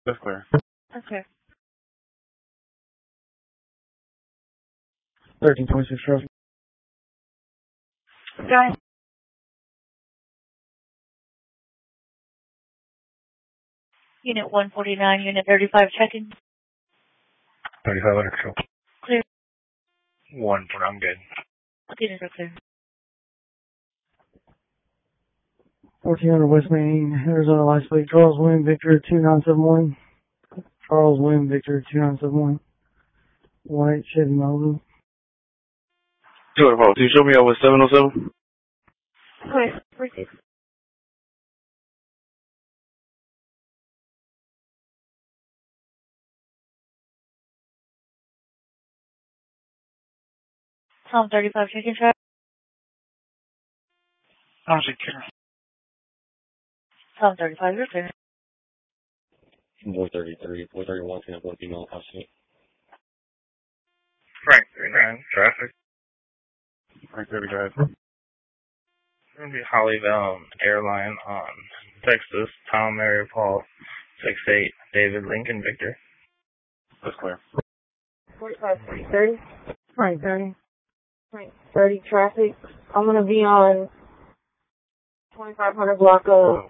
That's clear. Okay. 1326 Charles. Guys. Unit 149, Unit 35, checking. 35 under control. Clear. 1 for I'm good. Units are clear. 1400 West Main, Arizona License Plate, Charles William Victor 2971. Charles William Victor 2971. 18 Chevy Malibu. 2 show me over 707. Okay, proceed. Tom 35, checking track. I'm secure. Tom 35, you're clear. 433, 431, and 1 female custody. Frank 39, traffic. Frank 35. It's going to be Hollyville Airline on Texas, Tom, Mary, Paul, 68, David, Lincoln, Victor. That's clear. 45, 30. Right, 30. Right, 30 traffic. I'm going to be on 2500 block of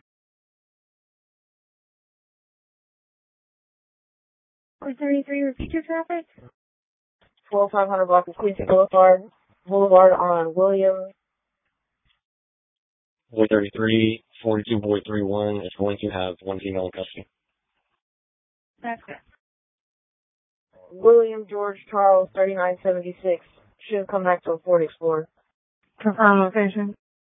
433, repeat your traffic. 12500 block of Quincy Boulevard on William. 433, 42 boy 31 is going to have 1 female in custody. That's good. William George Charles 3976. Should come back to a Ford Explorer. Confirm location.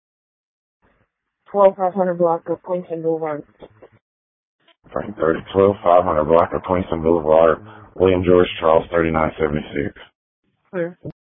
12500 block of Queenston Boulevard. Frank 30, 12500 block of Queenston Boulevard, William George Charles 3976. Clear.